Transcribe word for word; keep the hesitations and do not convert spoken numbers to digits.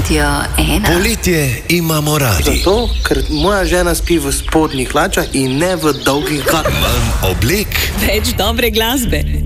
Radio ena. Poletje imamo radi. Zato, ker moja žena spi v spodnjih hlačah in ne v dolgih galah. Manj oblek, Več dobre glasbe.